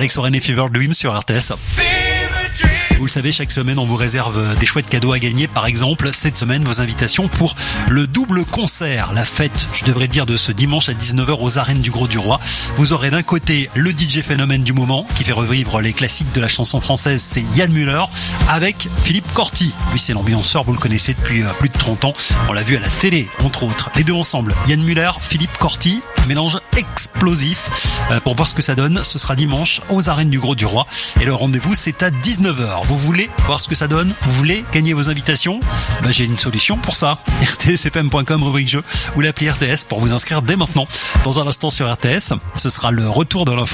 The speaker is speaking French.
Alex Oren et Fever Dream sur RTS. Vous le savez, chaque semaine, on vous réserve des chouettes cadeaux à gagner. Par exemple, cette semaine, vos invitations pour le double concert, la fête, je devrais dire, de ce dimanche à 19h aux arènes du Gros du Roi. Vous aurez d'un côté le DJ phénomène du moment qui fait revivre les classiques de la chanson française, c'est Yann Müller, avec Philippe Corti. Lui, c'est l'ambianceur, vous le connaissez depuis plus de 30 ans. On l'a vu à la télé, entre autres. Les deux ensemble, Yann Müller, Philippe Corti, mélange explosif. Pour voir ce que ça donne, ce sera dimanche aux arènes du Gros du Roi. Et le rendez-vous, c'est à 19h. Vous voulez voir ce que ça donne? Vous voulez gagner vos invitations? J'ai une solution pour ça. rtsfm.com, rubrique jeu, ou l'appli RTS pour vous inscrire dès maintenant. Dans un instant sur RTS, ce sera le retour de l'info.